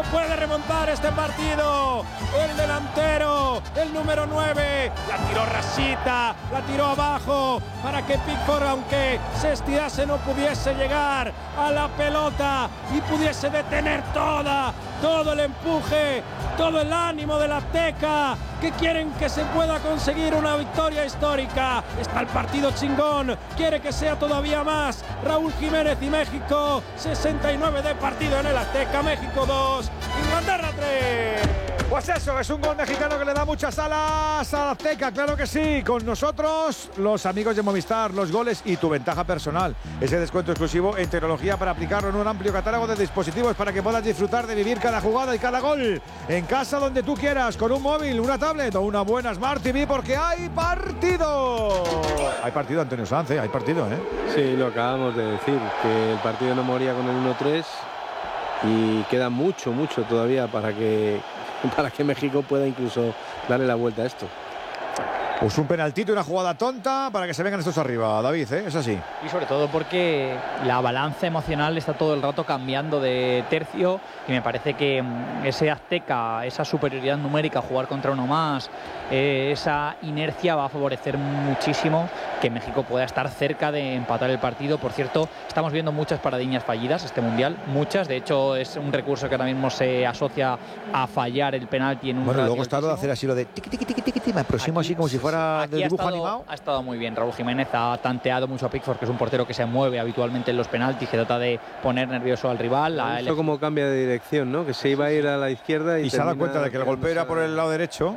puede remontar este partido. El delantero, el número 9, la tiró rasita, la tiró abajo para que Pickford, aunque se estirase, no pudiese llegar a la pelota y pudiese detener todo el empuje, todo el ánimo de la Azteca, que quieren que se pueda conseguir una victoria histórica. Está el partido chingón, quiere que sea todavía más. Raúl Jiménez y México, 69 de partido en el Azteca. México 2, Inglaterra 3. Pues eso, es un gol mexicano que le da muchas alas a la Azteca, claro que sí. Con nosotros, los amigos de Movistar, los goles y tu ventaja personal. Ese descuento exclusivo en tecnología para aplicarlo en un amplio catálogo de dispositivos para que puedas disfrutar de vivir cada jugada y cada gol. En casa, donde tú quieras, con un móvil, una tablet o una buena Smart TV, porque hay partido. Hay partido, Antonio Sanz, hay partido, ¿eh? Sí, lo acabamos de decir, que el partido no moría con el 1-3 y queda mucho todavía para que México pueda incluso darle la vuelta a esto. Pues un penaltito y una jugada tonta para que se vengan estos arriba, David, ¿eh? Es así. Y sobre todo porque la balanza emocional está todo el rato cambiando de tercio y me parece que ese Azteca, esa superioridad numérica, jugar contra uno más, esa inercia va a favorecer muchísimo que México pueda estar cerca de empatar el partido. Por cierto, estamos viendo muchas paradiñas fallidas este Mundial, muchas. De hecho, es un recurso que ahora mismo se asocia a fallar el penalti en un Bueno, luego está lo de hacer así lo de tiqui, tiqui, tiqui, tiqui, me aproximo así como si fuera de dibujo animado. Ha estado muy bien Raúl Jiménez, ha tanteado mucho a Pickford, que es un portero que se mueve habitualmente en los penaltis, que trata de poner nervioso al rival. Esto como cambia de dirección, ¿no? Que se iba a ir a la izquierda y se ha dado cuenta de que el golpeo era por el lado derecho.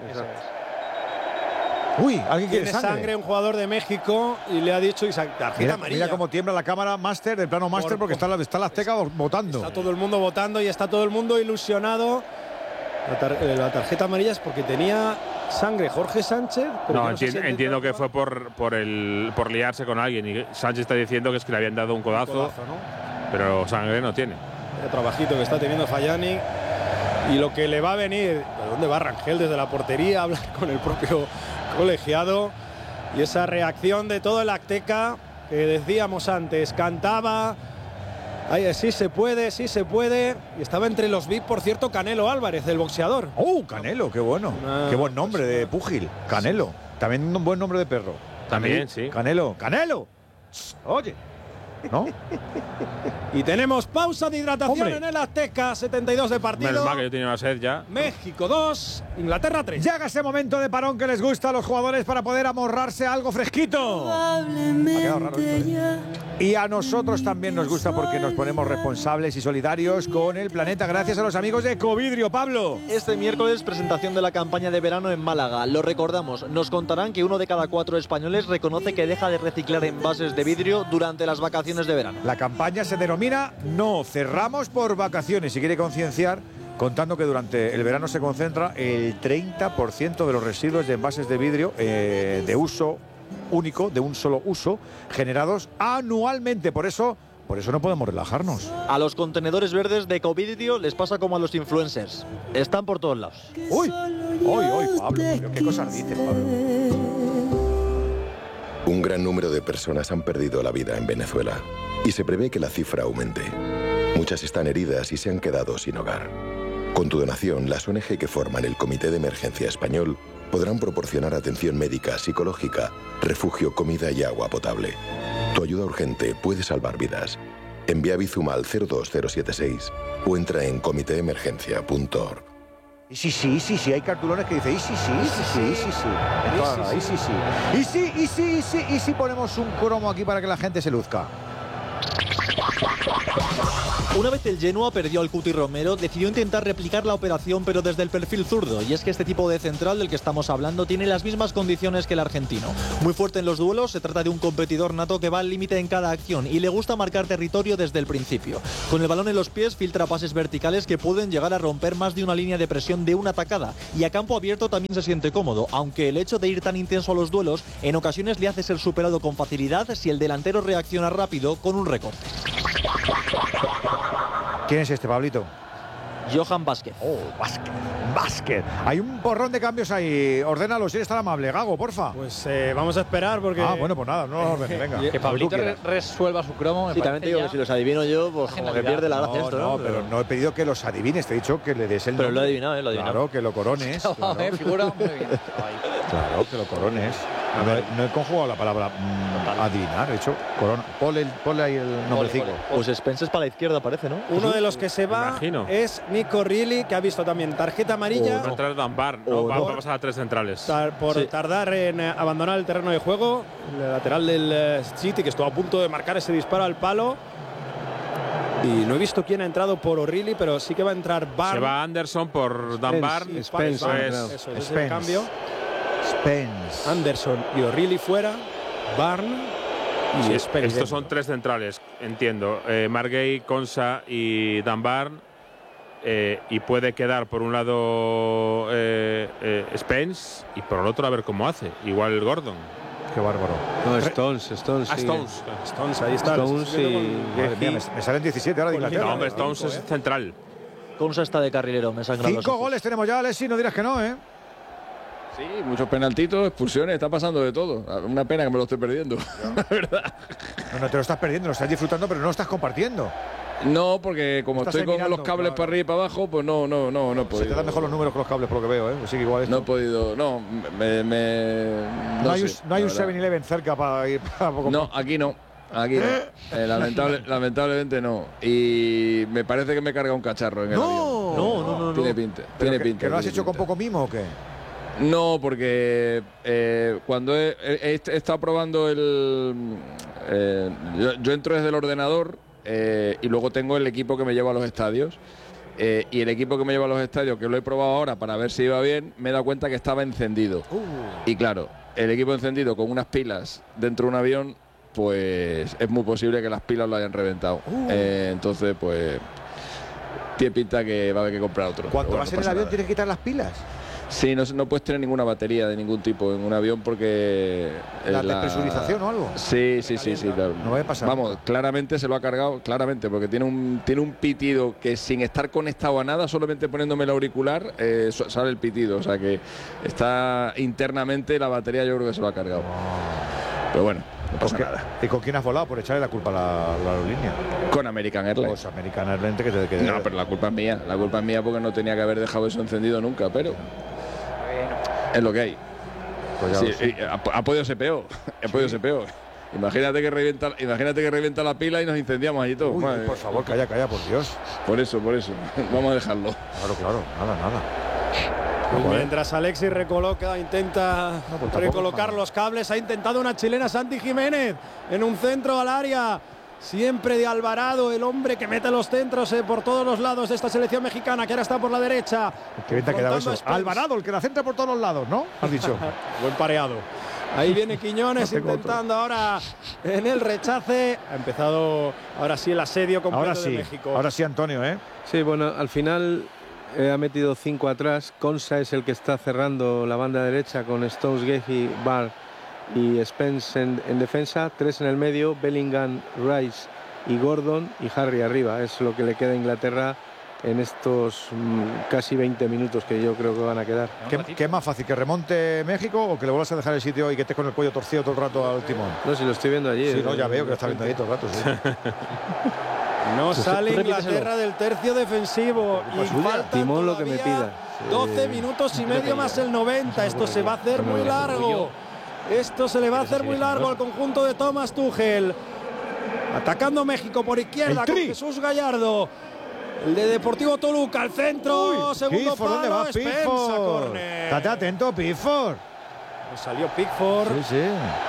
Uy, alguien quiere sangre. Un jugador de México y le ha dicho tarjeta amarilla. Mira cómo tiembla la cámara máster, del plano máster, porque está la Azteca votando. Está todo el mundo votando y está todo el mundo ilusionado. La tarjeta amarilla es porque tenía sangre Jorge Sánchez. No, entiendo que fue por liarse con alguien. Y Sánchez está diciendo que es que le habían dado un codazo, ¿no? Pero sangre no tiene. El trabajito que está teniendo Fayani y lo que le va a venir. ¿De dónde va Rangel? Desde la portería a hablar con el propio colegiado. Y esa reacción de todo el Azteca que decíamos antes, cantaba. Ay, sí se puede, sí se puede. Y estaba entre los VIP, por cierto, Canelo Álvarez, el boxeador. Canelo, qué bueno. Qué buen nombre de púgil. Canelo. También un buen nombre de perro. También, sí. Canelo. Oye, ¿no? Y tenemos pausa de hidratación en el Azteca, 72 de partido. Menos mal que yo tenía una sed ya. México 2, Inglaterra 3. Llega ese momento de parón que les gusta a los jugadores para poder amorrarse algo fresquito. Ha quedado raro esto, ¿eh? Y a nosotros también nos gusta porque nos ponemos responsables y solidarios con el planeta gracias a los amigos de Ecovidrio. Pablo. Este miércoles presentación de la campaña de verano en Málaga. Lo recordamos, nos contarán que 1 de cada 4 españoles reconoce que deja de reciclar envases de vidrio durante las vacaciones de verano. La campaña se denomina No cerramos por vacaciones y quiere concienciar contando que durante el verano se concentra el 30% de los residuos de envases de vidrio de uso único, de un solo uso, generados anualmente. Por eso no podemos relajarnos. A los contenedores verdes de Ecovidrio les pasa como a los influencers. Están por todos lados. Uy, Pablo, qué cosas dices, Pablo. Un gran número de personas han perdido la vida en Venezuela y se prevé que la cifra aumente. Muchas están heridas y se han quedado sin hogar. Con tu donación, las ONG que forman el Comité de Emergencia Español podrán proporcionar atención médica, psicológica, refugio, comida y agua potable. Tu ayuda urgente puede salvar vidas. Envía Bizum al 02076 o entra en comitéemergencia.org. Y sí, hay cartulones que dicen, y si ponemos un cromo aquí para que la gente se luzca. Una vez el Genoa perdió al Cuti Romero, decidió intentar replicar la operación pero desde el perfil zurdo, y es que este tipo de central del que estamos hablando tiene las mismas condiciones que el argentino. Muy fuerte en los duelos, se trata de un competidor nato que va al límite en cada acción y le gusta marcar territorio desde el principio. Con el balón en los pies filtra pases verticales que pueden llegar a romper más de una línea de presión de una atacada, y a campo abierto también se siente cómodo, aunque el hecho de ir tan intenso a los duelos en ocasiones le hace ser superado con facilidad si el delantero reacciona rápido con un recorte. ¿Quién es este, Pablito? Johan Vázquez. Básquet. Hay un porrón de cambios ahí. Ordénalo, si eres tan amable. Gago, porfa. Pues vamos a esperar porque… Bueno, pues nada, no lo ordene, venga. Que Pablito resuelva su cromo. Sí, también te digo que si los adivino yo, pues como que pierde la gracia esto, ¿no? Pero no he pedido que los adivines, te he dicho que le des el Pero nombre. lo he adivinado, lo he adivinado. Claro, que lo corones. Claro, Figura muy bien. claro, que lo corones. No he conjugado la palabra adivinar, he dicho corona. Ponle ahí el nombrecito. Pues Spence es para la izquierda, parece, ¿no? Uno de los que se va Imagino. es Nico Reilly, que ha visto también tarjeta amarilla Va a entrar Dunbar, ¿no? Va a pasar a 3 centrales. por tardar en abandonar el terreno de juego. El lateral del City, que estuvo a punto de marcar ese disparo al palo. Y no he visto quién ha entrado por O'Reilly, pero sí que va a entrar Barnes. Se va Anderson por Dunbar. Spence. Eso es el cambio. Spence. Anderson y O'Reilly fuera. Barnes y Sí, Spence. estos son 3 centrales, entiendo. Margay, Konsa y Dunbar. Y puede quedar por un lado Spence y por el otro a ver cómo hace. Igual Gordon. Qué bárbaro. No, Stones. Stones, ahí está. Stones y Madre mía, me salen 17 ahora de Inglaterra. No, hombre, Stones es central. Consa está de carrilero, me sangran los 5 ojos. goles tenemos ya, Alexis, no dirás que no, ¿eh? Sí, muchos penaltitos, expulsiones, está pasando de todo. Una pena que me lo estoy perdiendo, la verdad. No te lo estás perdiendo, lo estás disfrutando, pero no lo estás compartiendo. No, porque como Estás estoy con mirando, los cables claro. para arriba y para abajo, pues no he podido. Se te dan mejor los números que los cables, por lo que veo, ¿eh? Pues sí, que igual esto. No he podido, no, No hay un la verdad. 7-Eleven cerca para ir para poco. No, aquí no. Lamentablemente no. Y me parece que me carga un cacharro en el avión. No. Tiene pinta. Tiene pinta. ¿Que lo has tiene hecho con pinta. poco mimo o qué? No, porque cuando he estado probando yo entro desde el ordenador y luego tengo el equipo que me lleva a los estadios. Y el equipo que me lleva a los estadios, que lo he probado ahora para ver si iba bien, me he dado cuenta que estaba encendido. Y claro, el equipo encendido con unas pilas dentro de un avión, pues es muy posible que las pilas lo hayan reventado. Entonces, pues tiene pinta que va a haber que comprar otro. Cuando Pero vas bueno, en el no pasa avión nada. tienes que quitar las pilas. Sí, no puedes tener ninguna batería de ningún tipo en un avión porque… ¿La despresurización o algo? Sí, claro. No vaya a pasar. Vamos, claramente se lo ha cargado, claramente, porque tiene un pitido que sin estar conectado a nada, solamente poniéndome el auricular, sale el pitido. O sea que está internamente la batería, yo creo que se lo ha cargado. Pero bueno, no pasa nada. ¿Y con quién has volado por echarle la culpa a la aerolínea? Con American Airlines. Pues American Airlines que te No, pero la culpa es mía. La culpa es mía porque no tenía que haber dejado eso encendido nunca, pero es lo que hay. Pues ya Sí, lo sé. ha podido ser peor. Ha podido ser peor. Imagínate que revienta la pila y nos incendiamos allí todos. Uy, Madre por mía. favor, calla, por Dios. Por eso. Vamos a dejarlo. Claro, nada. Mientras Alexis intenta tampoco, recolocar no. los cables, ha intentado una chilena Santi Jiménez en un centro al área. Siempre de Alvarado, el hombre que mete los centros por todos los lados de esta selección mexicana, que ahora está por la derecha. Qué bien te ha quedado confrontando eso. a Spence. Alvarado, el que la centra por todos los lados, ¿no? Has dicho. Buen pareado. Ahí viene Quiñones No tengo intentando ahora en el rechace. Ha empezado ahora sí el asedio completo de México. Ahora sí, Antonio, ¿eh? Sí, bueno, al final ha metido 5 atrás. Konsa es el que está cerrando la banda derecha con Stones, Gehi, Barr y Spence en defensa. 3 en el medio, Bellingham, Rice y Gordon, y Harry arriba. Es lo que le queda a Inglaterra en estos casi 20 minutos que yo creo que van a quedar. ¿Qué es más fácil, que remonte México o que le vuelvas a dejar el sitio y que estés con el cuello torcido todo el rato al timón? No, si lo estoy viendo allí. Sí, no, ya veo que lo está viendo ahí todo el rato, sí. No sale Inglaterra del tercio defensivo y falta Timón lo que me pida. 12 minutos y medio más el 90. Esto se va a hacer muy largo. Esto se le va a hacer muy largo al conjunto de Thomas Tuchel. Atacando México por izquierda con Jesús Gallardo. El de Deportivo Toluca al centro. Segundo Pickford, ¿dónde palo. va Spencer, Pickford? córner. Estate atento, Pickford. Salió Pickford. Sí.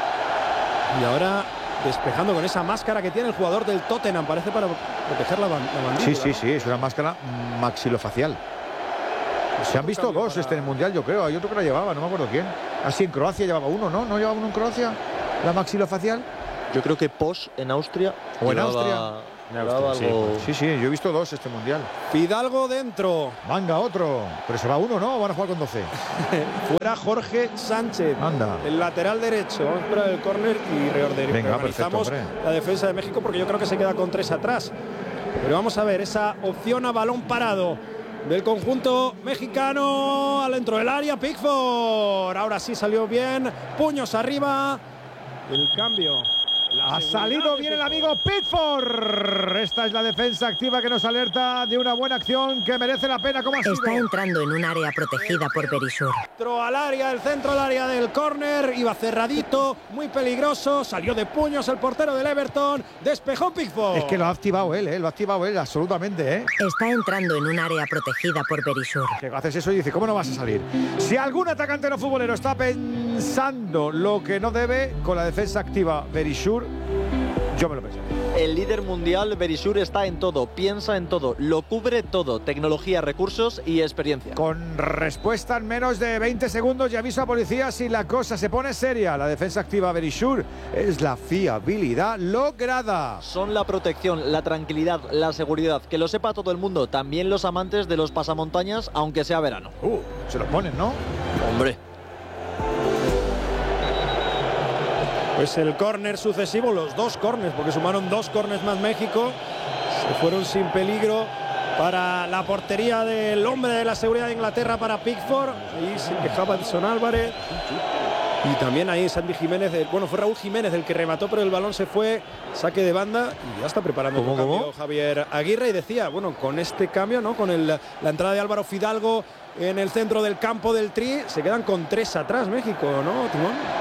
Y ahora despejando con esa máscara que tiene el jugador del Tottenham. Parece para proteger la mandíbula. Sí, es una máscara maxilofacial. Se han visto dos en el Mundial, yo creo. Hay otro que la llevaba, no me acuerdo quién. Así en Croacia llevaba uno, ¿no? ¿No llevaba uno en Croacia? La maxilofacial. Yo creo que Posch en Austria. O en llevaba- Austria. llevaba algo… Sí, yo he visto dos este Mundial. Fidalgo dentro. Manga otro. Pero se va uno, ¿no? ¿O van a jugar con 12? Fuera Jorge Sánchez. Anda. El lateral derecho. Vamos a esperar el córner y Venga, perfecto, reorganizamos hombre. la defensa de México porque yo creo que se queda con 3 atrás. Pero vamos a ver esa opción a balón parado del conjunto mexicano al dentro del área. Pickford, ahora sí salió bien, puños arriba, el cambio. Ha salido bien el amigo Pickford. Esta es la defensa activa que nos alerta de una buena acción que merece la pena. ¿Cómo ha sido? Está entrando en un área protegida por Verisur. Entró al área, el centro del área del córner, iba cerradito, muy peligroso, salió de puños el portero del Everton, despejó Pickford. Es que lo ha activado él, lo ha activado él absolutamente, Está entrando en un área protegida por Verisur. Que haces eso y dice, ¿cómo no vas a salir? Si algún atacante no futbolero está pensando lo que no debe con la defensa activa Verisur, yo me lo pensé. El líder mundial, Verisur, está en todo, piensa en todo, lo cubre todo, tecnología, recursos y experiencia. Con respuesta en menos de 20 segundos y aviso a policía si la cosa se pone seria. La defensa activa Verisur es la fiabilidad lograda. Son la protección, la tranquilidad, la seguridad, que lo sepa todo el mundo, también los amantes de los pasamontañas, aunque sea verano. Se lo ponen, ¿no? Hombre. Pues el córner sucesivo, los dos córners, porque sumaron 2 córners más México, se fueron sin peligro para la portería del hombre de la seguridad de Inglaterra, para Pickford. Ahí se quejaba Edson Álvarez. Y también ahí Santi Jiménez, fue Raúl Jiménez el que remató, pero el balón se fue, saque de banda, y ya está preparando el cambio Javier Aguirre. Y decía, con este cambio, ¿no? Con la entrada de Álvaro Fidalgo en el centro del campo del Tri, se quedan con 3 atrás México, ¿no, Timón?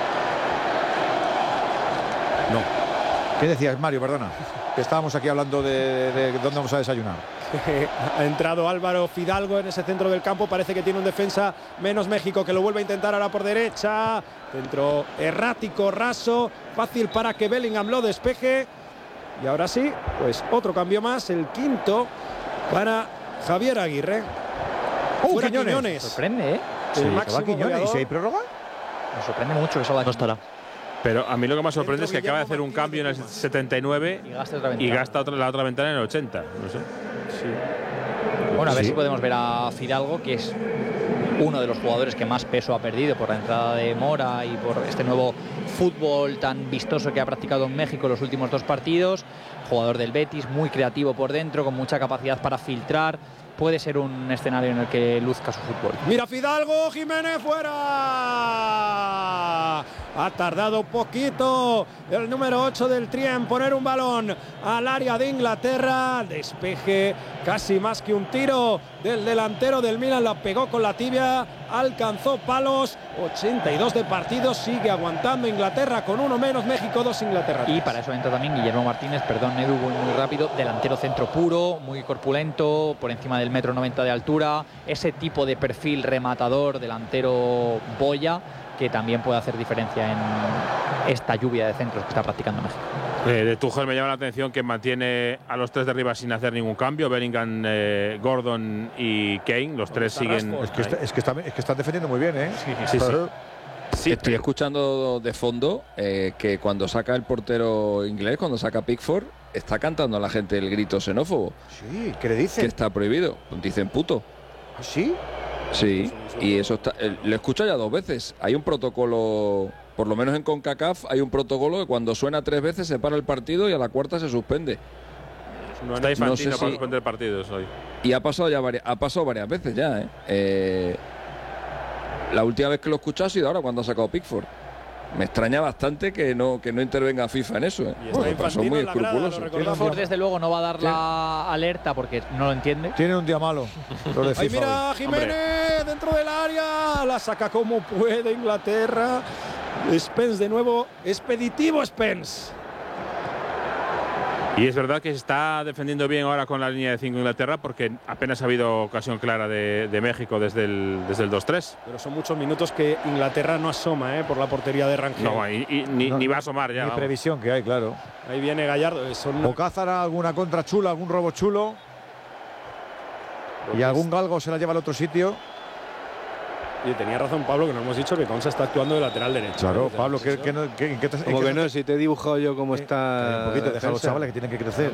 No. ¿Qué decías, Mario? Perdona. Que estábamos aquí hablando de dónde vamos a desayunar. Ha entrado Álvaro Fidalgo en ese centro del campo. Parece que tiene un defensa menos México, que lo vuelve a intentar ahora por derecha. Centro errático, raso, fácil para que Bellingham lo despeje. Y ahora sí, pues otro cambio más, el quinto para Javier Aguirre. Fuera Quiñones. Sorprende, ¿eh? Sí, va Quiñones. ¿Y si hay prórroga? Me sorprende mucho que eso no estará. Pero a mí lo que más sorprende es que acaba de hacer un cambio en el 79 y gasta la otra ventana en el 80. No sé. Sí. Bueno, a ver si podemos ver a Fidalgo, que es uno de los jugadores que más peso ha perdido por la entrada de Mora y por este nuevo fútbol tan vistoso que ha practicado en México en los últimos 2 partidos. Jugador del Betis, muy creativo por dentro, con mucha capacidad para filtrar. Puede ser un escenario en el que luzca su fútbol. Mira Fidalgo, Jiménez fuera. Ha tardado poquito el número 8 del Tri en poner un balón al área de Inglaterra. Despeje casi más que un tiro del delantero del Milan. La pegó con la tibia, alcanzó palos. 82 de partido, sigue aguantando Inglaterra con 1 menos, México 2, Inglaterra 3. Y para eso entra también Guillermo Martínez, perdón Edu, muy rápido, delantero centro puro, muy corpulento, por encima del 1,90 m de altura, ese tipo de perfil rematador, delantero boya, que también puede hacer diferencia en esta lluvia de centros que está practicando México. De Tuchel me llama la atención que mantiene a los 3 de arriba sin hacer ningún cambio. Bellingham, Gordon y Kane, los 3 siguen. Es que están defendiendo muy bien, ¿eh? Sí. Sí, estoy escuchando de fondo que cuando saca el portero inglés, cuando saca Pickford, está cantando a la gente el grito xenófobo. Sí, ¿qué le dicen? Que está prohibido. Dicen puto. ¿Sí? Sí, y eso está. Lo he escuchado ya 2 veces. Hay un protocolo, por lo menos en CONCACAF, hay un protocolo que cuando suena 3 veces se para el partido y a la 4ª se suspende. Está Infantino no sé para suspender partidos hoy. Y ha pasado varias veces ya, La última vez que lo he escuchado ha sido ahora cuando ha sacado Pickford. Me extraña bastante que no intervenga FIFA en eso. Son muy escrupulosos. Pickford desde luego no va a dar la alerta porque no lo entiende. Tiene un día malo. Ahí mira Jiménez dentro del área, la saca como puede Inglaterra. Spence de nuevo, expeditivo Spence. Y es verdad que se está defendiendo bien ahora con la línea de 5 Inglaterra, porque apenas ha habido ocasión clara de México desde el 2-3. Pero son muchos minutos que Inglaterra no asoma por la portería de Rangel. No, ni va a asomar ya. Ni previsión que hay, claro. Ahí viene Gallardo. O Cázara, alguna contra chula, algún robo chulo. Y algún galgo se la lleva al otro sitio. Y tenía razón Pablo, que nos hemos dicho que Consa está actuando de lateral derecho. Claro, Pablo, como que no, si te he dibujado yo cómo está. Un poquito, deja a los chavales que tienen que crecer.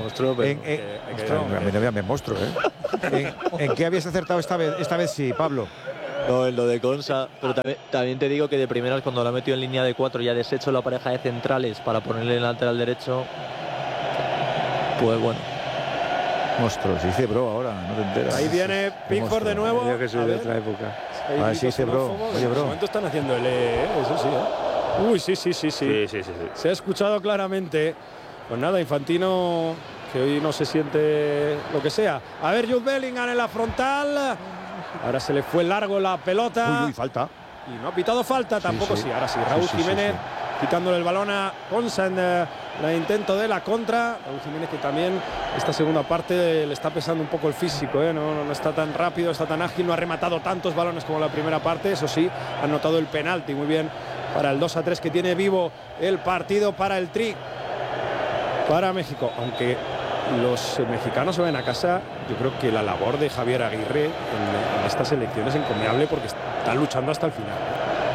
Me monstruo, ¿En qué habías acertado esta vez? Esta vez sí, Pablo. No, en lo de Consa, pero también te digo que de primeras, cuando la ha metido en línea de 4 y ha deshecho la pareja de centrales para ponerle en el lateral derecho, pues bueno. Monstruo, se dice bro ahora, no te enteras. Ahí viene Pickford de nuevo. Tenía que ser de otra época. Ah, sí, dice bro. Oye, En bro. este momento están haciendo el eso sí, Uy, sí. Sí. Se ha escuchado claramente. Pues nada, Infantino, que hoy no se siente lo que sea. A ver, Jude Bellingham en la frontal. Ahora se le fue largo la pelota. Uy, falta. Y no ha pitado falta tampoco. Sí, ahora sí. Raúl Jiménez quitándole el balón a Konsa en el intento de la contra. Raúl Jiménez, que también esta segunda parte le está pesando un poco el físico, no está tan rápido, está tan ágil, no ha rematado tantos balones como la primera parte. Eso sí, ha anotado el penalti muy bien para el 2-3 que tiene vivo el partido para el Tri, para México. Aunque los mexicanos se ven a casa, yo creo que la labor de Javier Aguirre en esta selección es encomiable porque están luchando hasta el final.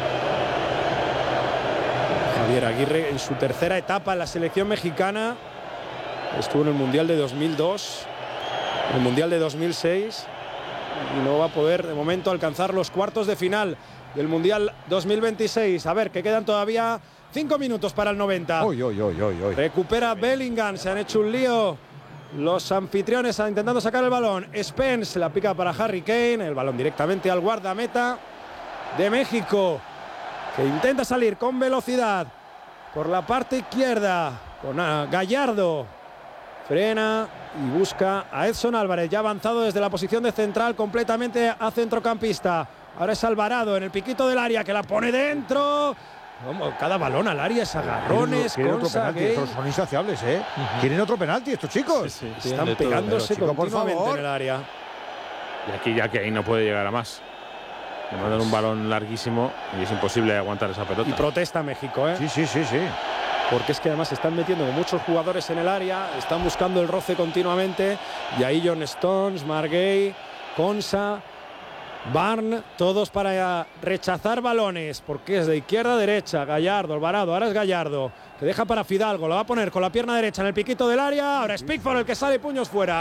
Javier Aguirre en su tercera etapa en la selección mexicana, estuvo en el Mundial de 2002, en el Mundial de 2006 y no va a poder de momento alcanzar los cuartos de final del Mundial 2026. A ver, que quedan todavía 5 minutos para el 90. Recupera Bellingham, se han hecho un lío los anfitriones intentando sacar el balón. Spence la pica para Harry Kane, el balón directamente al guardameta de México, que intenta salir con velocidad por la parte izquierda con Gallardo. Frena y busca a Edson Álvarez, ya avanzado desde la posición de central completamente a centrocampista. Ahora es Alvarado en el piquito del área, que la pone dentro. Cada balón al área es agarrones. Quieren otro penalti, estos son insaciables, Quieren otro penalti estos chicos. Están pegándose continuamente en el área. Y aquí ya que ahí no puede llegar a más. Le mandan un balón larguísimo y es imposible aguantar esa pelota. Y protesta México, Sí. Porque es que además se están metiendo con muchos jugadores en el área, están buscando el roce continuamente. Y ahí John Stones, Marguey, Konsa, Barn, todos para rechazar balones, porque es de izquierda a derecha. Gallardo, Alvarado, ahora es Gallardo, que deja para Fidalgo, lo va a poner con la pierna derecha en el piquito del área. Ahora es Pickford el que sale, puños fuera.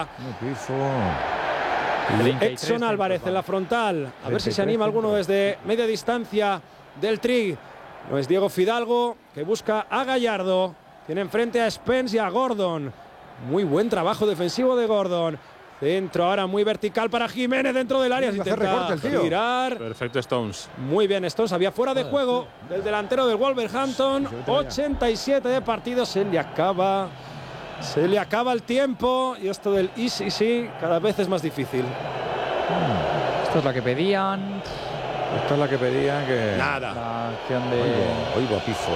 Edson Álvarez en la frontal, a ver si se anima alguno desde media distancia del Tri. No es Diego Fidalgo, que busca a Gallardo, tiene enfrente a Spence y a Gordon. Muy buen trabajo defensivo de Gordon. Centro ahora muy vertical para Jiménez dentro del área. Intenta girar. Perfecto Stones. Muy bien Stones. Había fuera de juego del delantero del Wolverhampton. 87 de partido. Se le acaba el tiempo. Y esto del sí cada vez es más difícil. Esto es la que pedían. Esta es la que pedían que... Nada. La acción de... Oigo, Pifo.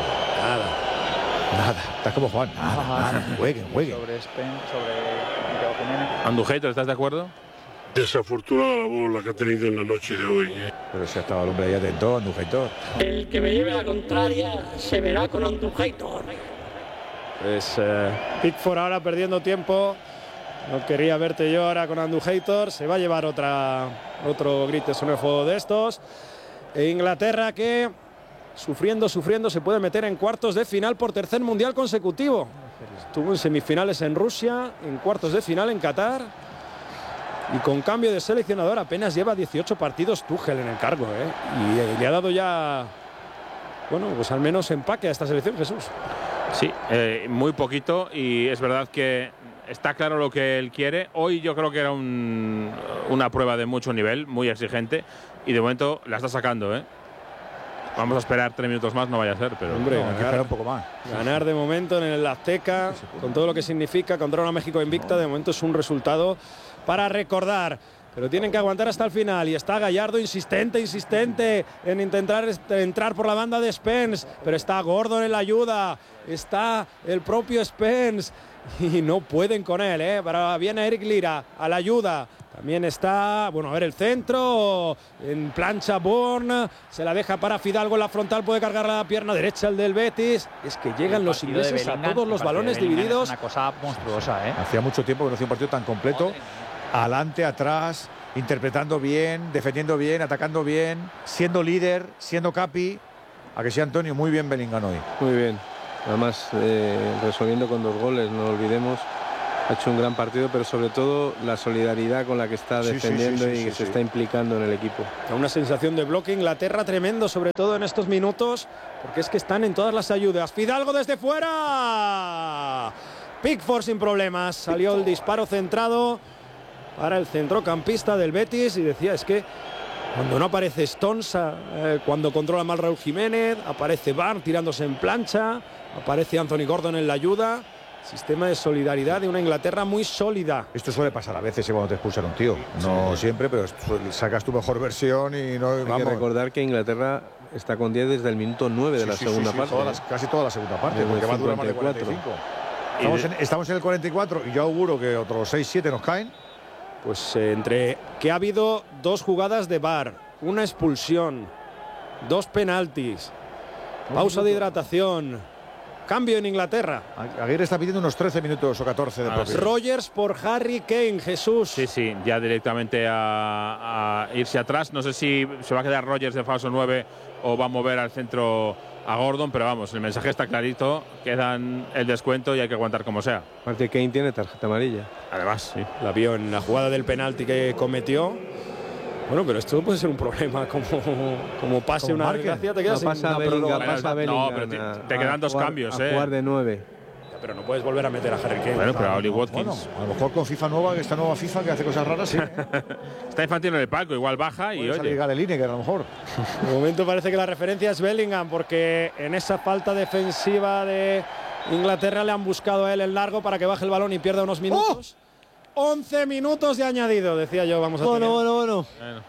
Nada. Estás como Juan. Nada. Jueguen. Sobre Spence, sobre Jiménez. Andujator, ¿estás de acuerdo? Desafortunada la bola que ha tenido en la noche de hoy. Pero si ha estado el hombre ahí atento, Andujator. El que me lleve la contraria se verá con Andujator. Pues Pickford ahora perdiendo tiempo. No quería verte yo ahora con Andujator. Se va a llevar otro grito sonefo de estos. E Inglaterra que sufriendo se puede meter en cuartos de final por tercer mundial consecutivo. Estuvo en semifinales en Rusia, en cuartos de final en Qatar. Y con cambio de seleccionador apenas lleva 18 partidos Tuchel en el cargo, Y le ha dado ya, pues al menos empaque a esta selección, Jesús. Sí, muy poquito, y es verdad que está claro lo que él quiere. Hoy yo creo que era una prueba de mucho nivel, muy exigente, y de momento la está sacando, Vamos a esperar 3 minutos más, no vaya a ser, pero... Hombre, hay que esperar un poco más. Ganar de momento en el Azteca, con todo lo que significa contra una México invicta, de momento es un resultado para recordar. Pero tienen que aguantar hasta el final. Y está Gallardo insistente en intentar entrar por la banda de Spence. Pero está Gordon en la ayuda. Está el propio Spence. Y no pueden con él, Pero viene Eric Lira a la ayuda. También está, a ver el centro. En plancha Bourne. Se la deja para Fidalgo en la frontal. Puede cargar la pierna derecha el del Betis. Es que llegan los ingleses a todos los balones divididos. Es una cosa monstruosa, Hacía mucho tiempo que no hacía un partido tan completo. Adelante, atrás, interpretando bien, defendiendo bien, atacando bien, siendo líder, siendo capi. A que sea Antonio, muy bien Bellingham hoy. Muy bien. Además, resolviendo con 2 goles, no lo olvidemos. Ha hecho un gran partido, pero sobre todo la solidaridad con la que está defendiendo y que se está implicando en el equipo. Una sensación de bloque Inglaterra tremendo, sobre todo en estos minutos, porque es que están en todas las ayudas. Fidalgo desde fuera. Pickford sin problemas. Salió el disparo centrado. para el centrocampista del Betis, y decía, es que cuando no aparece Stones, cuando controla mal Raúl Jiménez, aparece Barr tirándose en plancha, aparece Anthony Gordon en la ayuda. Sistema de solidaridad de una Inglaterra muy sólida. Esto suele pasar a veces cuando te expulsan un tío. No siempre, pero sacas tu mejor versión y no. Hay que recordar que Inglaterra está con 10 desde el minuto 9 de la segunda parte. Casi toda la segunda parte, porque va a durar más de 45. Estamos en el 44 y yo auguro que otros 6-7 nos caen. Pues entre que ha habido 2 jugadas de VAR, una expulsión, 2 penaltis, pausa de hidratación, cambio en Inglaterra. Aguirre está pidiendo unos 13 minutos o 14 de propio. Rogers por Harry Kane, Jesús. Sí, ya directamente a irse atrás. No sé si se va a quedar Rogers de falso 9 o va a mover al centro a Gordon, pero vamos, el mensaje está clarito, quedan el descuento y hay que aguantar como sea. Aparte, Kane tiene tarjeta amarilla. Además, sí. La vio en la jugada del penalti que cometió. Bueno, pero esto puede ser un problema, como pase una desgracia, te quedas sin pasa Bellingham. No, pero te quedan 2 cambios, a jugar de 9. Pero no puedes volver a meter a Harry Kane. Bueno, pero a Oli Watkins. Bueno, a lo mejor con FIFA nueva, esta nueva FIFA que hace cosas raras, sí. Está infantil en el palco, igual baja y oye. Galeline, que a lo mejor. De momento parece que la referencia es Bellingham, porque en esa falta defensiva de Inglaterra le han buscado a él el largo para que baje el balón y pierda unos minutos. 11 minutos de añadido, decía yo. Vamos a tener. Bueno.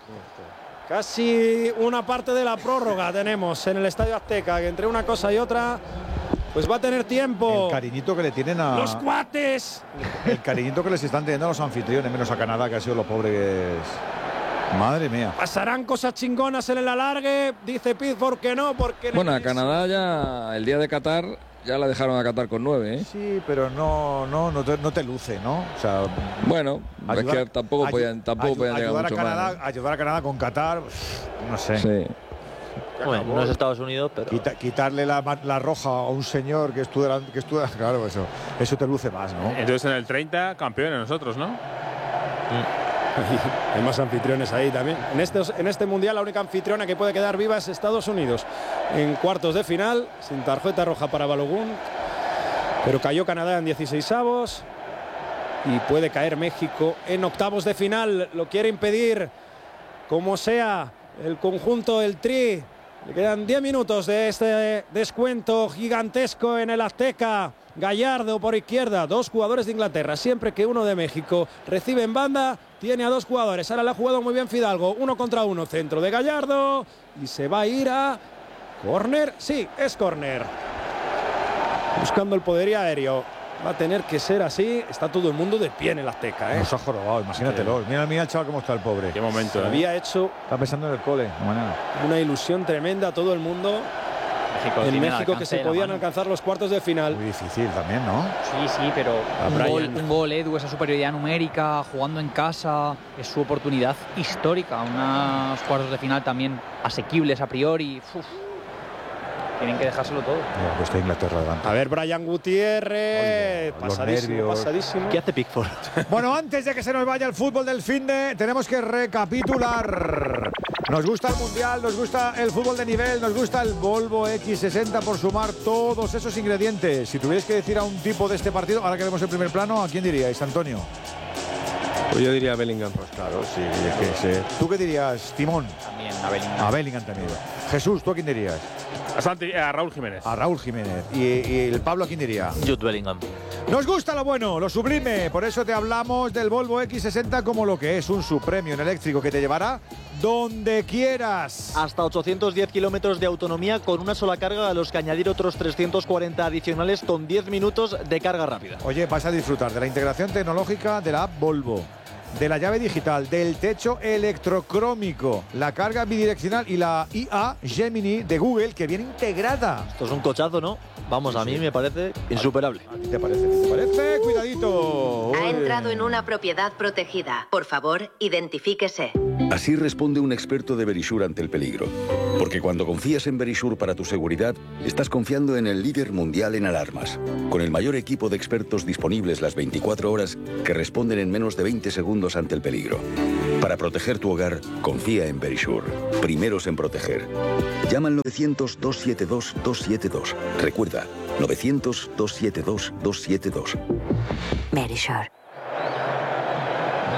Casi una parte de la prórroga tenemos en el Estadio Azteca, que entre una cosa y otra pues va a tener tiempo. El cariñito que le tienen a los cuates. El cariñito que les están teniendo a los anfitriones, menos a Canadá, que ha sido lo pobre que es. Madre mía. Pasarán cosas chingonas en el alargue, dice Pickford que no, porque bueno, a Canadá ya el día de Qatar ya la dejaron a Qatar con 9, ¿eh? Sí, pero no te luce, ¿no? O sea, bueno, es que tampoco podían llegar mucho más. Ayudar a Canadá con Qatar, no sé. Sí. Bueno, no es Estados Unidos, pero quitarle la roja a un señor que estudia, claro, eso te luce más, ¿no? Entonces en el 30 campeones nosotros, ¿no? Hay más anfitriones ahí también. En este mundial la única anfitriona que puede quedar viva es Estados Unidos. En cuartos de final, sin tarjeta roja para Balogun, pero cayó Canadá en 16avos y puede caer México en octavos de final. Lo quiere impedir como sea el conjunto del Tri. Le quedan 10 minutos de este descuento gigantesco en el Azteca. Gallardo por izquierda, 2 jugadores de Inglaterra. Siempre que uno de México recibe en banda, tiene a 2 jugadores. Ahora le ha jugado muy bien Fidalgo. 1 contra 1, centro de Gallardo. Y se va a ir a córner. Sí, es córner. Buscando el poderío aéreo. Va a tener que ser así. Está todo el mundo de pie en el Azteca, ¿eh? Nos ha jorobado, imagínatelo. Sí. Mira el chaval cómo está el pobre. Qué momento, Había hecho... Está pensando en el cole mañana. Una ilusión tremenda a todo el mundo. En México que se podían alcanzar los cuartos de final. Muy difícil también, ¿no? Sí, pero un gol, Edu, esa superioridad numérica, jugando en casa, es su oportunidad histórica. Unos cuartos de final también asequibles a priori. Tienen que dejárselo todo. Mira, pues está Inglaterra delante. A ver, Brian Gutiérrez. Pasadísimo. ¿Qué hace Pickford? Bueno, antes de que se nos vaya el fútbol del finde, tenemos que recapitular. Nos gusta el Mundial, nos gusta el fútbol de nivel, nos gusta el Volvo X60 por sumar todos esos ingredientes. Si tuvierais que decir a un tipo de este partido, ahora que vemos el primer plano, ¿a quién diríais, Antonio? Pues yo diría a Bellingham. Pues claro, sí. ¿Tú qué dirías, Timón? También a Bellingham. A Bellingham también. Jesús, ¿tú a quién dirías? A Raúl Jiménez. A Raúl Jiménez. ¿Y el Pablo a quién diría? Jude Bellingham. Nos gusta lo bueno, lo sublime. Por eso te hablamos del Volvo X60 como lo que es un subpremio en eléctrico que te llevará donde quieras. Hasta 810 kilómetros de autonomía con una sola carga, a los que añadir otros 340 adicionales con 10 minutos de carga rápida. Oye, vas a disfrutar de la integración tecnológica de la app Volvo, de la llave digital, del techo electrocrómico, la carga bidireccional y la IA Gemini de Google, que viene integrada. Esto es un cochazo, ¿no? Vamos, a mí me parece insuperable. ¿A ti te parece? ¿Te parece? Cuidadito. Ha entrado en una propiedad protegida. Por favor, identifíquese. Así responde un experto de Verisure ante el peligro. Porque cuando confías en Verisure para tu seguridad, estás confiando en el líder mundial en alarmas. Con el mayor equipo de expertos disponibles las 24 horas que responden en menos de 20 segundos ante el peligro. Para proteger tu hogar, confía en Verisure. Primeros en proteger. Llama al 900-272-272. Recuerda, 900-272-272. Verisure.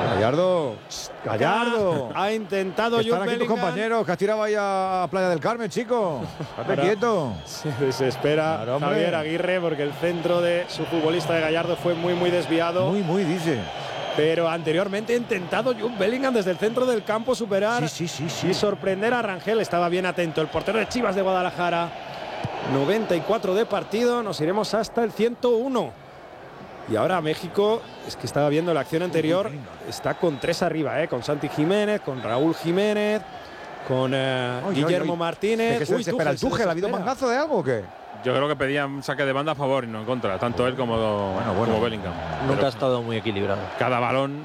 Gallardo. Ha intentado Están Jude aquí tus Bellingham. compañeros, que has tirado ahí a Playa del Carmen, chico. Estate quieto. Se desespera Claro, hombre. Javier Aguirre porque el centro de su futbolista de Gallardo fue muy desviado. Muy, dice. Pero anteriormente ha intentado Jude Bellingham desde el centro del campo superar Sí. y sorprender a Rangel. Estaba bien atento el portero de Chivas de Guadalajara. 94 de partido, nos iremos hasta el 101. Y ahora México, es que estaba viendo la acción anterior, está con 3 arriba, con Santi Jiménez, con Raúl Jiménez, con Guillermo Martínez. ¿De qué se espera el Tuchel? ¿Ha habido mangazo de algo o qué? Yo creo que pedían saque de banda a favor y no en contra, tanto él como Bellingham. Nunca ha estado muy equilibrado. Cada balón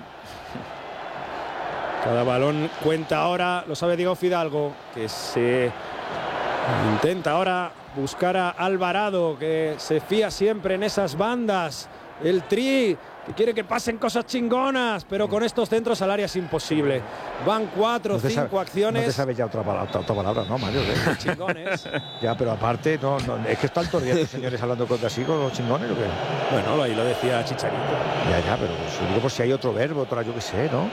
cuenta ahora, lo sabe Diego Fidalgo, que se intenta ahora buscar a Alvarado, que se fía siempre en esas bandas. El Tri, que quiere que pasen cosas chingonas, pero con estos centros al área es imposible. Van 4 o 5 acciones. No te sabes ya otra palabra, ¿no, Mario? Chingones. Ya, pero aparte, no, es que están todos los señores hablando contra sí con los chingones, ¿o qué? Bueno, ahí lo decía Chicharito. Ya, pero digo por si hay otro verbo, yo qué sé, ¿no?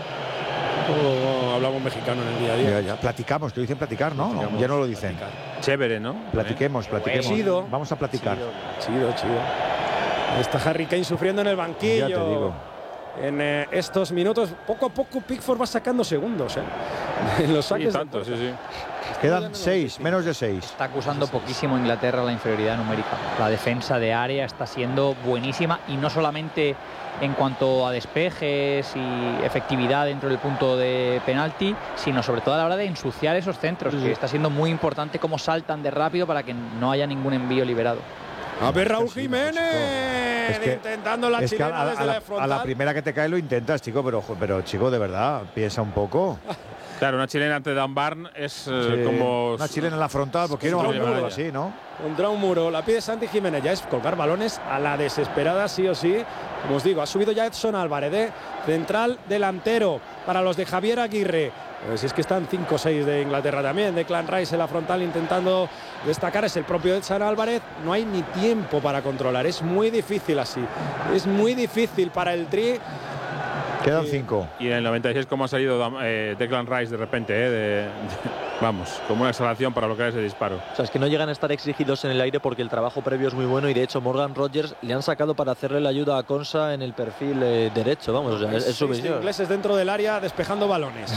O hablamos mexicano en el día a día. Ya, platicamos, que dicen platicar, ¿no? Ya no lo dicen. platicar. Chévere, ¿no? Platiquemos. Chido. Vamos a platicar. Chido. Está Harry Kane sufriendo en el banquillo. Ya te digo. En estos minutos, poco a poco Pickford va sacando segundos, en los saques. Sí. Quedan 6, menos de 6. Está acusando poquísimo Inglaterra la inferioridad numérica. La defensa de área está siendo buenísima y no solamente en cuanto a despejes y efectividad dentro del punto de penalti, sino sobre todo a la hora de ensuciar esos centros, que está siendo muy importante cómo saltan de rápido para que no haya ningún envío liberado. A ver, Raúl Jiménez intentando la chilena desde la frontal. A la primera que te cae lo intentas, chico, pero chico, de verdad, piensa un poco. Claro, una chilena ante Dan Barn es como... Una chilena en la frontal, porque no vamos a verlo así, ¿no? Contra un muro, la pide Santi Jiménez, ya es colgar balones a la desesperada, sí o sí. Como os digo, ha subido ya Edson Álvarez, central delantero para los de Javier Aguirre. Pues es que están 5 o 6 de Inglaterra también, de Clan Rice en la frontal intentando destacar, es el propio Edson Álvarez. No hay ni tiempo para controlar, es muy difícil así, es muy difícil para el Tri. Quedan 5. Y en el 96 cómo ha salido Declan Rice de repente, vamos, como una exhalación para bloquear ese disparo. O sea, es que no llegan a estar exigidos en el aire porque el trabajo previo es muy bueno y de hecho Morgan Rogers le han sacado para hacerle la ayuda a Konsa en el perfil derecho, vamos, o sea, es su visión. Ingleses dentro del área despejando balones.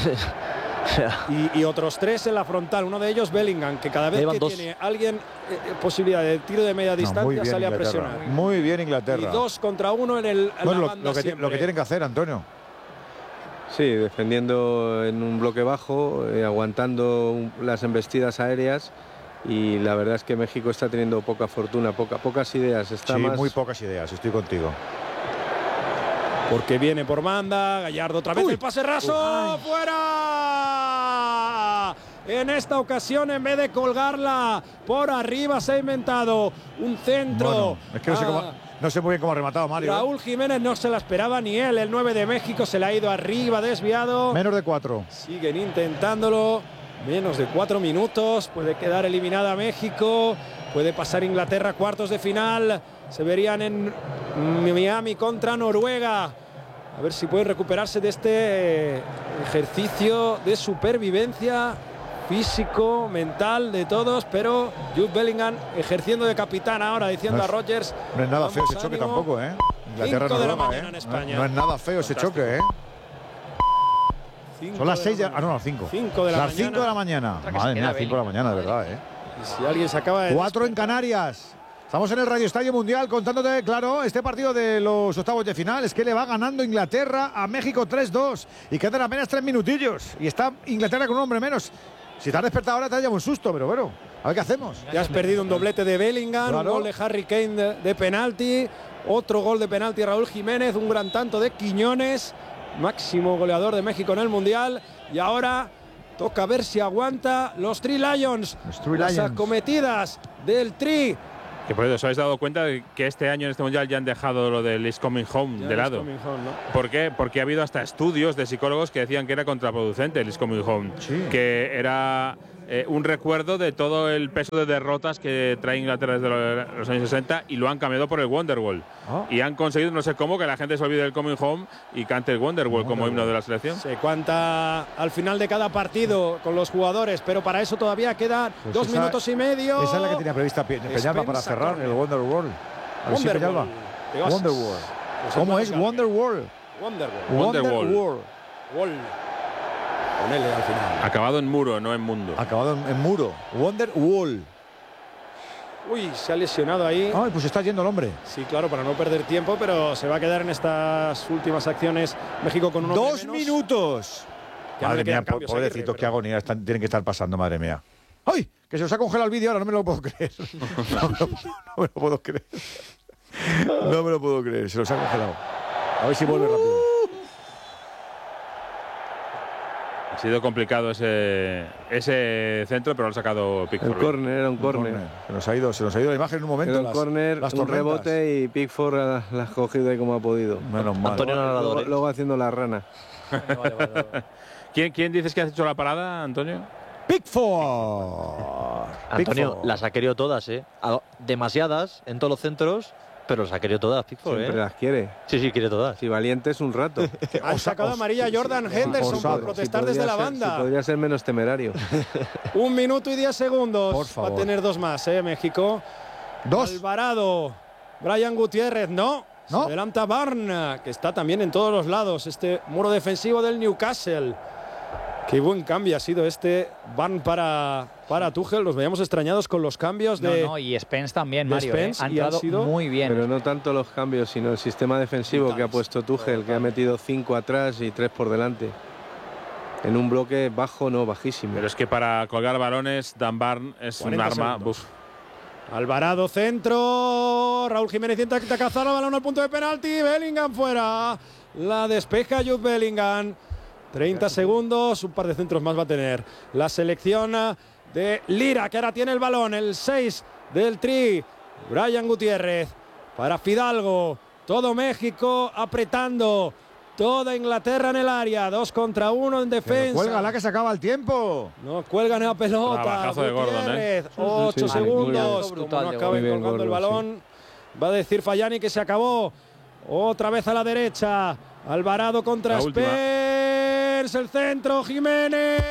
y otros 3 en la frontal, uno de ellos Bellingham, que cada vez que tiene alguien posibilidad de tiro de media distancia sale a presionar. Muy bien Inglaterra. Y 2 contra 1 en el lo que tienen que hacer, Antonio. Sí, defendiendo en un bloque bajo, aguantando las embestidas aéreas, y la verdad es que México está teniendo poca fortuna, pocas ideas. Muy pocas ideas, estoy contigo. Porque viene por banda, Gallardo otra vez, el pase raso, ¡fuera! En esta ocasión, en vez de colgarla por arriba, se ha inventado un centro. Bueno, es que no sé muy bien cómo ha rematado Mario. Raúl Jiménez no se la esperaba ni él. El 9 de México se le ha ido arriba, desviado. Menos de 4. Siguen intentándolo. Menos de 4 minutos. Puede quedar eliminada México. Puede pasar Inglaterra a cuartos de final. Se verían en Miami contra Noruega. A ver si pueden recuperarse de este ejercicio de supervivencia físico, mental de todos, pero Jude Bellingham ejerciendo de capitán ahora, diciendo a Rogers. No es nada feo ese choque tampoco, Inglaterra 5 de la mañana en España. No es nada feo ese choque, Son las 6 de las 5. 5 de la las mañana. 5 de la mañana. Madre mía, 5 de la mañana, de verdad, Y si alguien se acaba de 4 en Canarias. Estamos en el Radio Estadio Mundial contándote, claro, este partido de los octavos de final. Es que le va ganando Inglaterra a México 3-2 y quedan apenas 3 minutillos. Y está Inglaterra con un hombre menos. Si te has despertado ahora te has llevado un susto, pero bueno, a ver qué hacemos. Ya has perdido un doblete de Bellingham, claro. Un gol de Harry Kane de penalti, otro gol de penalti Raúl Jiménez, un gran tanto de Quiñones, máximo goleador de México en el Mundial. Y ahora toca ver si aguanta los Three Lions, las acometidas del Tri. Que por eso os habéis dado cuenta de que este año en este Mundial ya han dejado lo del Is Coming Home de lado. ¿No? ¿Por qué? Porque ha habido hasta estudios de psicólogos que decían que era contraproducente el Is Coming Home. Sí. Que era un recuerdo de todo el peso de derrotas que trae Inglaterra desde los años 60 y lo han cambiado por el Wonderwall. Y han conseguido, no sé cómo, que la gente se olvide del Coming Home y cante el Wonderwall como himno de la selección. Se cuenta al final de cada partido con los jugadores, pero para eso todavía quedan 2 minutos y medio. Esa es la que tenía prevista Peñalba para cerrar, el Wonderwall. A ver si Peñalba. Wonderwall. ¿Cómo es? Wonderwall. Wonderwall. Con L al final. Acabado en muro, no en mundo. Acabado en muro. Wonderwall. Uy, se ha lesionado ahí. Ay, pues está yendo el hombre. Sí, claro, para no perder tiempo, pero se va a quedar en estas últimas acciones México con 2 minutos. Madre mía, pobrecito, qué agonía tienen que estar pasando, madre mía. ¡Ay! Que se os ha congelado el vídeo ahora, no me lo puedo creer. No me lo puedo creer. No me lo puedo creer, se los ha congelado. A ver si vuelve rápido. Ha sido complicado ese centro, pero lo ha sacado Pickford. El córner, era un córner. Se nos ha ido la imagen en un momento. Era un córner, un rebote y Pickford la ha cogido ahí como ha podido. Menos mal. Antonio Nadador, luego haciendo la rana. Vale. ¿Quién dices que has hecho la parada, Antonio? Pickford. Antonio, las ha querido todas, ¿eh? Demasiadas en todos los centros, pero las ha querido todas, Pickford, Siempre las quiere. Sí, quiere todas. Si valiente es un rato. Han sacado amarilla a Jordan Henderson por protestar desde la banda. Podría ser menos temerario. 1 minuto y 10 segundos. Por favor. Va a tener 2 más, México. 2. Alvarado. Brian Gutiérrez, no. Se adelanta Barn, que está también en todos los lados. Este muro defensivo del Newcastle. Qué buen cambio ha sido este Barn para Tuchel. Los veíamos extrañados con los cambios de... No, y Spence también, Mario. Spence, ha entrado muy bien. Pero no tanto los cambios, sino el sistema defensivo que ha puesto Tuchel, que ha metido 5 atrás y 3 por delante. En un bloque bajo, no, bajísimo. Pero es que para colgar balones, Dan Barn es un arma. Alvarado, centro. Raúl Jiménez intenta cazar el balón al punto de penalti. Bellingham fuera. La despeja Jude Bellingham. 30 segundos, un par de centros más va a tener la selección de Lira, que ahora tiene el balón, el 6 del Tri. Brian Gutiérrez para Fidalgo. Todo México apretando. Toda Inglaterra en el área. 2 contra 1 en defensa. Cuélgala que se acaba el tiempo. No cuelgan la pelota. Trabajazo de Gordon, 8 segundos. Como no acaben colgando el balón. Va a decir Fayani que se acabó. Otra vez a la derecha. Alvarado contra Spence. El centro, Jiménez.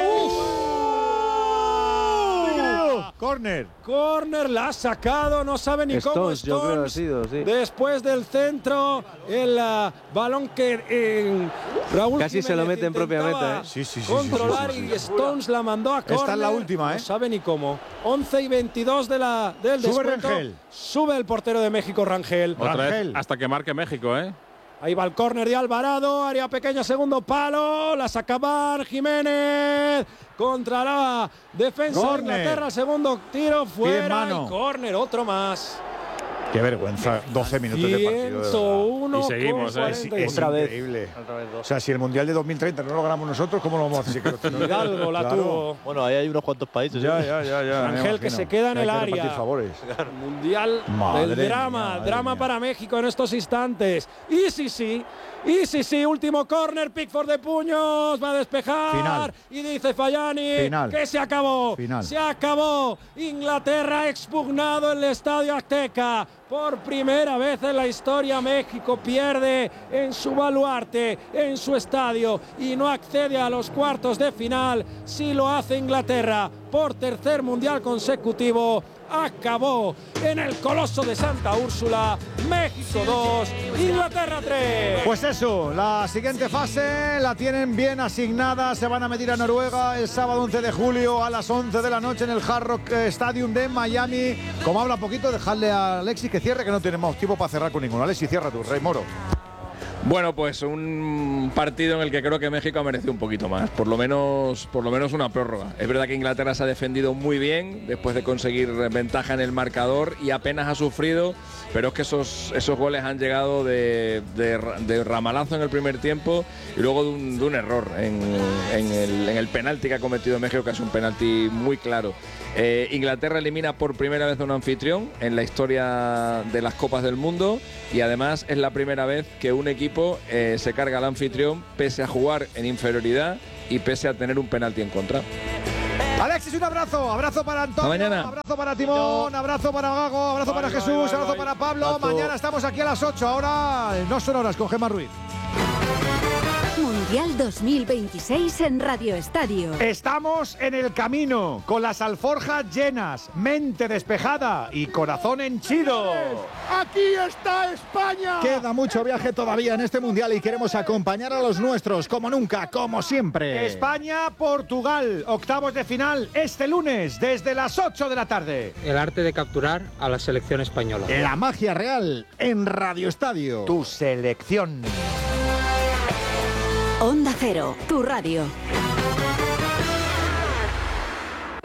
Corner, la ha sacado, no sabe ni cómo Stones. Yo creo que ha sido, sí. Después del centro, el balón que Raúl casi Jiménez se lo mete en propia meta, Sí. Controlar y Stones la mandó a corner. Esta es la última, No sabe ni cómo. 11 y 22 del descuento. Sube Rangel. Sube el portero de México, Rangel. Otra vez hasta que marque México, ¿eh? Ahí va el córner de Alvarado, área pequeña, segundo palo, la saca Bar Jiménez contra la defensa de Inglaterra, segundo tiro fuera y córner, otro más. Qué vergüenza, 12 minutos de partido. 101 y seguimos, es otra vez. Increíble. O sea, si el Mundial de 2030 no lo ganamos nosotros, ¿cómo lo vamos a hacer? Hidalgo la tuvo. Bueno, ahí hay unos cuantos países. Ya. Ángel que se queda en el área. Favores. Mundial del drama para México en estos instantes. Y sí, último córner, Pickford de puños, va a despejar. Final. Y dice Fayani que se acabó. Se acabó. Inglaterra ha expugnado el Estadio Azteca. Por primera vez en la historia, México pierde en su baluarte, en su estadio, y no accede a los cuartos de final. Si lo hace Inglaterra por tercer mundial consecutivo. Acabó en el Coloso de Santa Úrsula. México 2, Inglaterra 3. Pues eso, la siguiente fase la tienen bien asignada. Se van a medir a Noruega el sábado 11 de julio a las 11 de la noche en el Hard Rock Stadium de Miami. Como habla poquito, dejadle a Alexis que cierre, que no tenemos tiempo para cerrar con ninguno. Alexis, cierra tú, Rey Moro. Bueno, pues un partido en el que creo que México ha merecido un poquito más, por lo menos una prórroga. Es verdad que Inglaterra se ha defendido muy bien después de conseguir ventaja en el marcador y apenas ha sufrido, pero es que esos goles han llegado de ramalazo en el primer tiempo y luego de un error en el penalti que ha cometido México, que es un penalti muy claro. Inglaterra elimina por primera vez a un anfitrión en la historia de las Copas del Mundo y además es la primera vez que un equipo se carga al anfitrión pese a jugar en inferioridad y pese a tener un penalti en contra. Alexis, un abrazo para Antonio, mañana. abrazo para Timón, abrazo para Gago, abrazo para Jesús, abrazo para Pablo. Mañana estamos aquí a las 8, ahora no son horas con Gemma Ruiz. Mundial 2026 en Radio Estadio. Estamos en el camino, con las alforjas llenas, mente despejada y corazón henchido. ¡Aquí está España! Queda mucho viaje todavía en este Mundial y queremos acompañar a los nuestros, como nunca, como siempre. España-Portugal, octavos de final, este lunes, desde las 8 de la tarde. El arte de capturar a la selección española. La magia real en Radio Estadio. Tu selección. Onda Cero, tu radio.